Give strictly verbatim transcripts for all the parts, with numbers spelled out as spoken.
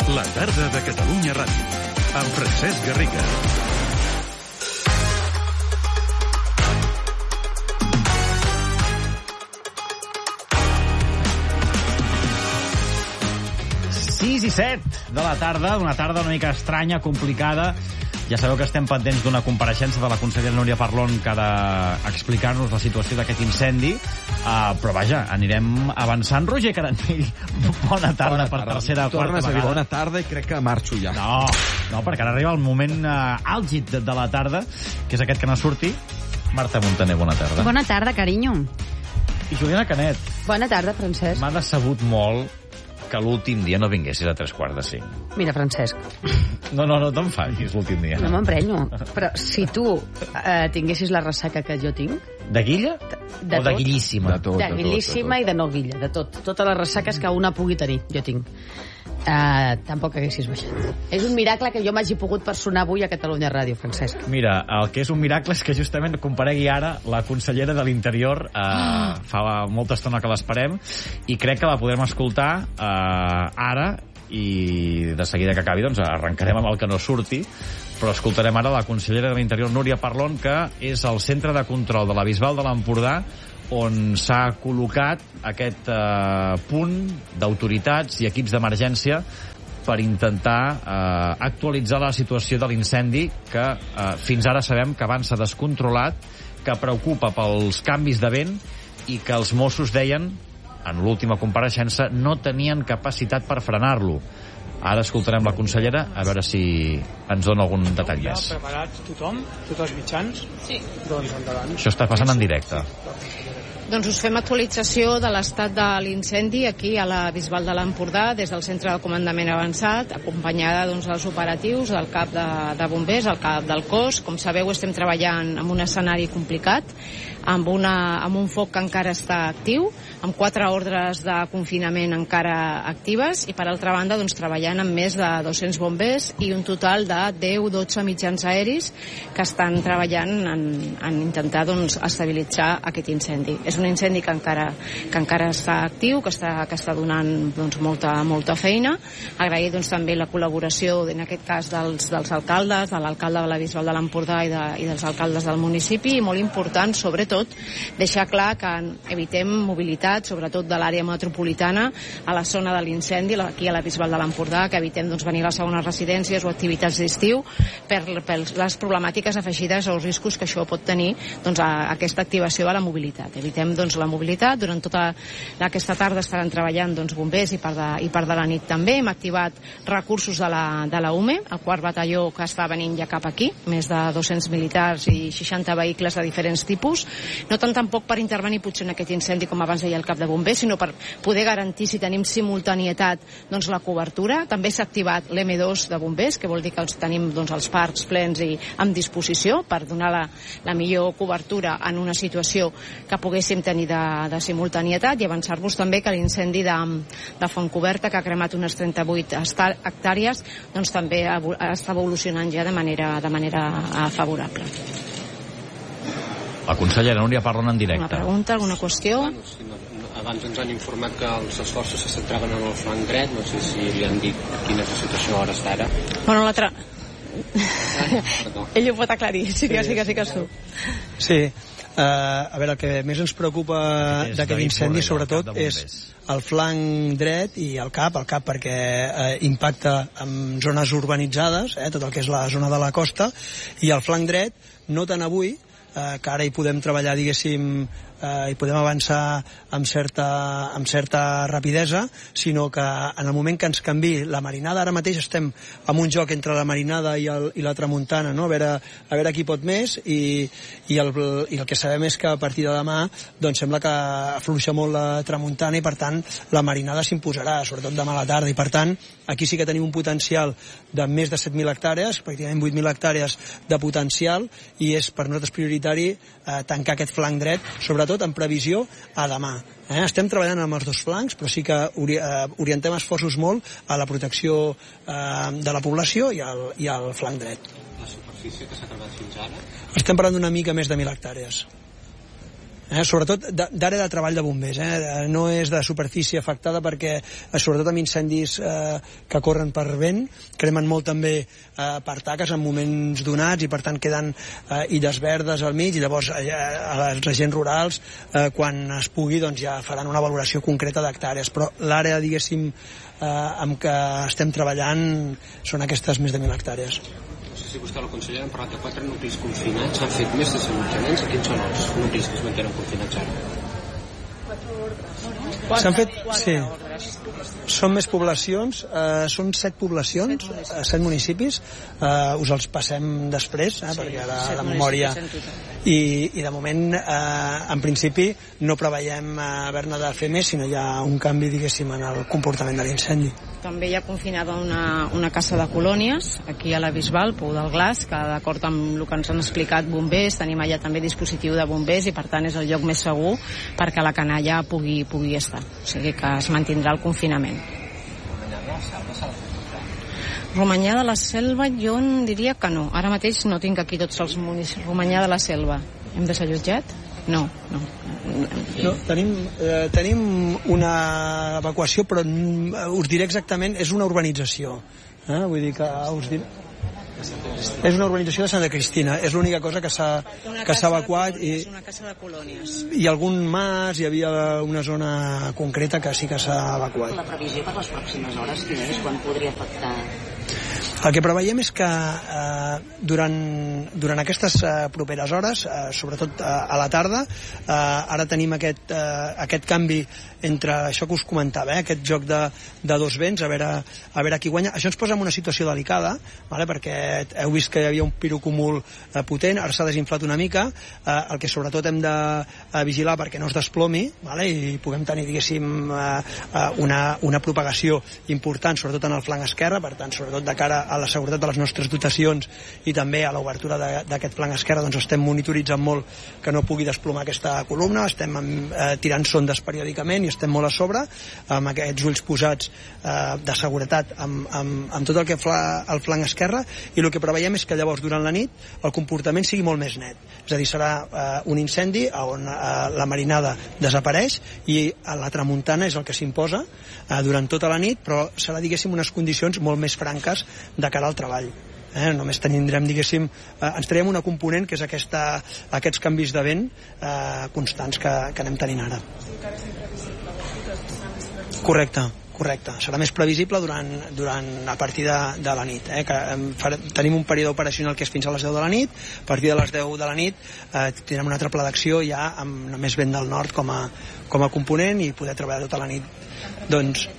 La tarda de Catalunya Ràdio, amb Francesc Garriga. sis i set de la tarda, una tarda una mica estranya, complicada. Ja sabeu que estem pendents d'una compareixença de la consellera Núria Parlon que ha d'explicar-nos la situació d'aquest incendi, uh, però vaja, anirem avançant. Roger Carantell, bona tarda, bona per tarda. tercera, quarta Tornes vegada. a dir bona tarda i crec que marxo ja. No, no, perquè ara arriba el moment uh, àlgid de, de la tarda, que és aquest que no surti. Marta Montaner, bona tarda. Bona tarda, carinyo. I Juliana Canet. Bona tarda, Francesc. M'ha decebut molt que l'últim dia no vinguessis a tres quarts de cinc. Mira, Francesc. No, no, no t'enfadis l'últim dia. No m'emprenyo. Però si tu eh, tinguessis la ressaca que jo tinc... De guilla? De o de tot. guillíssima? De tot, de guillíssima i de no guilla, de tot. Totes les ressaques que una pugui tenir, jo tinc. Uh, tampoc haguessis baixat. És un miracle que jo m'hagi pogut personar avui a Catalunya Ràdio, Francesc. Mira, el que és un miracle és que justament comparegui ara la consellera de l'Interior. Uh, oh. Fa molta estona que l'esperem i crec que la podrem escoltar uh, ara, i de seguida que acabi doncs arrencarem amb el que no surti, però escoltarem ara la consellera de l'Interior, Núria Parlon, que és al centre de control de la Bisbal de l'Empordà, on s'ha col·locat aquest eh, punt d'autoritats i equips d'emergència per intentar eh, actualitzar la situació de l'incendi que eh, fins ara sabem que avança descontrolat, que preocupa pels canvis de vent i que els Mossos deien, en l'última compareixença, no tenien capacitat per frenar-lo. Ara escoltarem la consellera a veure si ens dona algun detall més. Ja preparats tothom? Tots els mitjans? Sí. Doncs endavant. Això està passant en directe. Doncs us fem actualització de l'estat de l'incendi aquí a la Bisbal de l'Empordà des del centre de comandament avançat, acompanyada doncs, dels operatius del cap de, de bombers, el cap del cos. Com sabeu, estem treballant en un escenari complicat, amb, una, amb un foc que encara està actiu, amb quatre ordres de confinament encara actives i, per altra banda, doncs, treballant amb més de dos-cents bombers i un total de deu dotze mitjans aeris que estan treballant en, en intentar doncs, estabilitzar aquest incendi. És un incendi que encara, que encara està actiu, que està, que està donant doncs, molta, molta feina. Agrair doncs, també la col·laboració, en aquest cas, dels, dels alcaldes, de l'alcalde de la Bisbal de l'Empordà i, de, i dels alcaldes del municipi, i molt important, sobretot, deixar clar que evitem mobilitat, sobretot de l'àrea metropolitana, a la zona de l'incendi, aquí a la Bisbal de l'Empordà, que evitem doncs, venir a les segones residències o activitats d'estiu per, per les problemàtiques afegides o els riscos que això pot tenir doncs, a, a aquesta activació de la mobilitat. Evitem doncs, la mobilitat. Durant tota aquesta tarda estaran treballant doncs, bombers i part, de, i part de la nit també. Hem activat recursos de la, de la U M E, el quart batalló que està venint ja cap aquí, més de dos-cents militars i seixanta vehicles de diferents tipus. No tant tampoc per intervenir potser en aquest incendi, com abans deia el cap de bombers, sinó per poder garantir, si tenim simultanietat, doncs, la cobertura. També s'ha activat l'M dos de bombers, que vol dir que els tenim doncs, els parcs plens i en disposició per donar la, la millor cobertura en una situació que poguéssim tenir de, de simultanietat, i avançar-vos també que l'incendi de, de Fontcoberta, que ha cremat unes trenta-vuit hectàrees, doncs també està evolucionant ja de manera, de manera favorable. La consellera Núria Parlon en directe. Una pregunta, alguna qüestió? Bueno, sí, no, abans ens han informat que els esforços se centraven en el flanc dret, no sé si li han dit quina és la situació a hores d'ara. Bueno, l'altra... Ell ho pot aclarir, sí que sí que sí que és tu. Sí, uh, a veure, el que més ens preocupa d'aquest incendi, sobretot, és el flanc dret i el cap, el cap perquè eh, impacta en zones urbanitzades, eh, tot el que és la zona de la costa, i el flanc dret, no tant avui, eh, que ara hi podem treballar, diguéssim, eh, i podem avançar amb certa, amb certa rapidesa, sinó que en el moment que ens canvi la marinada, ara mateix estem en un joc entre la marinada i, el, i la tramuntana, no? a, veure, a veure qui pot més, i, i, el, i el que sabem és que a partir de demà doncs sembla que afluixa molt la tramuntana i per tant la marinada s'imposarà, sobretot demà a la tarda, i per tant aquí sí que tenim un potencial de més de set mil hectàrees, pràcticament vuit mil hectàrees de potencial, i és per nosaltres prioritari eh, tancar aquest flanc dret, sobretot en previsió a demà. Eh? Estem treballant amb els dos flancs, però sí que ori eh, orientem esforços molt a la protecció eh, de la població i al, i al flanc dret. La superfície que s'ha cremat fins ara? Estem parlant d'una mica més de mil hectàrees. Eh, sobretot d'àrea de treball de bombers, eh? No és de superfície afectada perquè, eh, sobretot amb incendis eh, que corren per vent, cremen molt també eh, per taques en moments donats i per tant queden eh, illes verdes al mig i llavors eh, els agents rurals eh, quan es pugui doncs ja faran una valoració concreta d'hectàrees, però l'àrea, diguéssim, eh, amb què estem treballant són aquestes més de mil hectàrees. Si vostè la consellera han parlat de quatre nuclis confinats, han fet més desallotjaments. Quins són els nuclis que es mantenen confinats ara? S'han fet, sí, són més poblacions, eh, són set poblacions, eh, set municipis, eh, us els passem després, eh, perquè ara la memòria... I, i de moment, eh, en principi, no preveiem eh, haver-ne de fer més, sinó hi ha un canvi, diguéssim, en el comportament de l'incendi. També hi ha confinada una, una casa de colònies, aquí a la Bisbal, Pou del Glaç, que d'acord amb el que ens han explicat bombers, tenim allà també dispositiu de bombers i per tant és el lloc més segur perquè la canalla pugui, pugui estar. O sigui que es mantindrà el confinament. Romanyà de la Selva jo en diria que no. Ara mateix no tinc aquí tots els municipis. Romanyà de la Selva. Hem desallotjat? No, no. No, tenim, eh, tenim una evacuació, però us diré exactament, és una urbanització. Eh? Vull dir que us diré... És una urbanització de Santa Cristina, és l'única cosa que s'ha que s'ha evacuat i, una casa de colònies. I algun mas, hi havia una zona concreta que sí que s'ha evacuat. La previsió per les pròximes hores, quina és? Quan podria afectar? El que preveiem és que eh, durant, durant aquestes eh, properes hores, eh, sobretot eh, a la tarda, eh, ara tenim aquest, eh, aquest canvi entre això que us comentava, eh, aquest joc de, de dos vents, a veure, a veure qui guanya. Això ens posa en una situació delicada, vale? Perquè heu vist que hi havia un pirocúmul eh, potent, ara s'ha desinflat una mica, eh, el que sobretot hem de eh, vigilar perquè no es desplomi, vale? I puguem tenir, diguéssim, eh, una, una propagació important, sobretot en el flanc esquerre, per tant, sobretot de cara a la seguretat de les nostres dotacions i també a l'obertura d'aquest flanc esquerre, doncs estem monitoritzant molt que no pugui desplomar aquesta columna, estem eh, tirant sondes periòdicament i estem molt a sobre amb aquests ulls posats eh, de seguretat amb, amb, amb tot el que fa el flanc esquerre, i el que preveiem és que llavors durant la nit el comportament sigui molt més net, és a dir, serà eh, un incendi on eh, la marinada desapareix i a la tramuntana és el que s'imposa eh, durant tota la nit, però serà, diguéssim, unes condicions molt més franques de cara al treball. Eh, només tindrem, diguéssim, eh, ens traiem una component que és aquesta, aquests canvis de vent eh, constants que, que anem tenint ara. Correcte, correcte. Serà més previsible durant, durant a partir de, de la nit. Eh, que fare, tenim un període operacional que és fins a les deu de la nit, a partir de les deu de la nit eh, tindrem un altre pla d'acció ja amb més vent del nord com a, com a component i poder treballar tota la nit. Doncs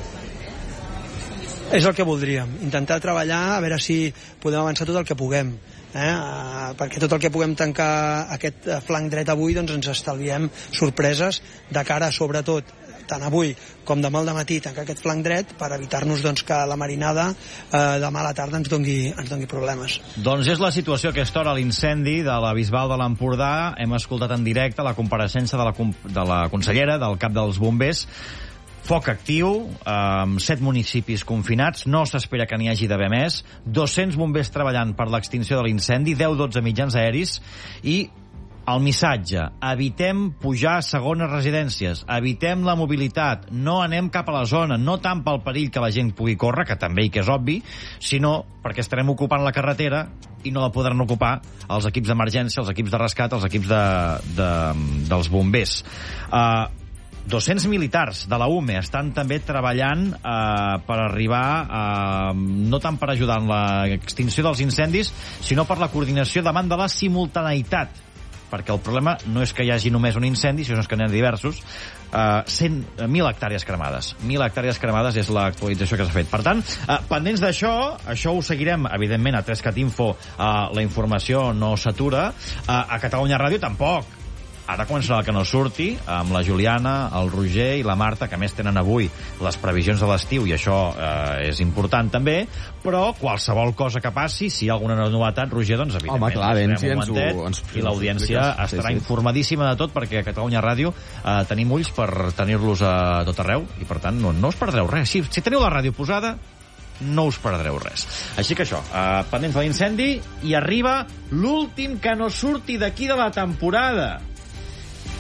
és el que voldríem, intentar treballar a veure si podem avançar tot el que puguem, eh? Uh, perquè tot el que puguem tancar aquest flanc dret avui doncs ens estalviem sorpreses de cara, sobretot tant avui com demà al dematí, tancar aquest flanc dret per evitar-nos doncs, que la marinada eh, demà a la tarda ens dongui, ens dongui problemes. Doncs és la situació a aquesta hora, l'incendi de la Bisbal de l'Empordà. Hem escoltat en directe la compareixença de la, de la consellera del cap dels bombers. Foc actiu, amb set municipis confinats, no s'espera que n'hi hagi d'haver més, dos-cents bombers treballant per l'extinció de l'incendi, deu dotze mitjans aeris, i el missatge: evitem pujar a segones residències, evitem la mobilitat, no anem cap a la zona, no tant pel perill que la gent pugui córrer, que també i que és obvi, sinó perquè estarem ocupant la carretera i no la podran ocupar els equips d'emergència, els equips de rescat, els equips de, de, dels bombers. Uh, dos-cents militars de la U M E estan també treballant eh, per arribar, eh, no tant per ajudar en l'extinció dels incendis, sinó per la coordinació davant de la simultaneïtat, perquè el problema no és que hi hagi només un incendi, sinó que n'hi ha diversos. Uh, cent mil hectàrees cremades. mil hectàrees cremades és l'actualització que s'ha fet. Per tant, uh, pendents d'això, això ho seguirem, evidentment, a Trescat Info, uh, la informació no s'atura. Uh, a Catalunya Ràdio tampoc. Ara començarà el que no surti, amb la Juliana, el Roger i la Marta, que a més tenen avui les previsions de l'estiu, i això eh, és important també, però qualsevol cosa que passi, si hi ha alguna novetat, Roger, doncs evidentment... Home, clar, ben, si ens ho... Ens, i l'audiència estarà sí, sí. informadíssima de tot, perquè a Catalunya Ràdio eh, tenim ulls per tenir-los a tot arreu, i per tant no, no us perdreu res. Si, si teniu la ràdio posada, no us perdreu res. Així que això, eh, pendents de l'incendi, i arriba l'últim que no surti d'aquí de la temporada.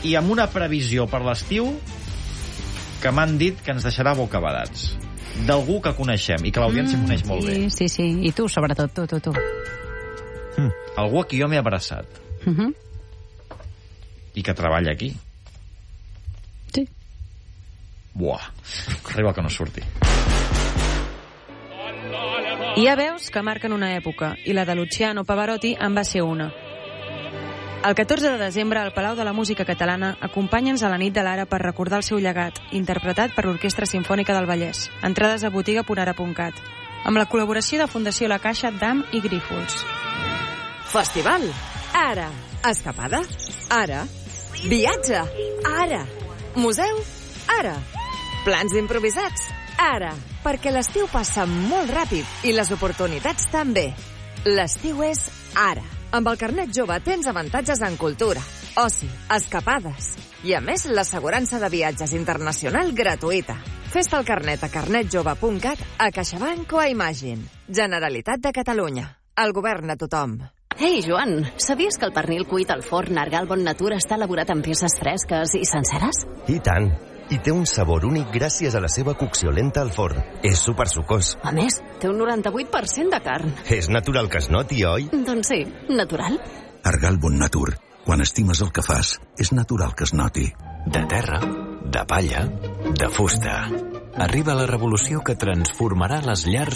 i amb una previsió per l'estiu que m'han dit que ens deixarà bocabadats. D'algú que coneixem i que l'audiència mm, coneix molt sí, bé. Sí, sí, i tu, sobretot, tu, tu, tu. Mm. Algú a qui jo m'he abraçat. Uh -huh. I que treballa aquí. Sí. Buah, arriba que no surti. Hi ha veus que marquen una època, i la de Luciano Pavarotti en va ser una. El catorze de desembre, al Palau de la Música Catalana, acompanya'ns a la nit de l'Ara per recordar el seu llegat, interpretat per l'Orquestra Simfònica del Vallès. Entrades a botiga punt ara punt cat. Amb la col·laboració de Fundació La Caixa, D A M i Grífols. Festival. Ara. Escapada. Ara. Viatge. Ara. Museu. Ara. Plans improvisats. Ara. Perquè l'estiu passa molt ràpid i les oportunitats també. L'estiu és ara. Amb el carnet jove tens avantatges en cultura, oci, escapades i, a més, l'assegurança de viatges internacional gratuïta. Fes-te el carnet a carnet jove punt cat, a CaixaBank o a Imagine. Generalitat de Catalunya. El govern a tothom. Ei, Joan, sabies que el pernil cuit al forn Argal Bon Natura està elaborat amb peces fresques i senceres? I tant. I té un sabor únic gràcies a la seva cocció lenta al forn. És supersucós. A més, té un noranta-vuit per cent de carn. És natural que es noti, oi? Doncs sí, natural. Argal Bon Natur. Quan estimes el que fas, és natural que es noti. De terra, de palla, de fusta. Arriba la revolució que transformarà les llars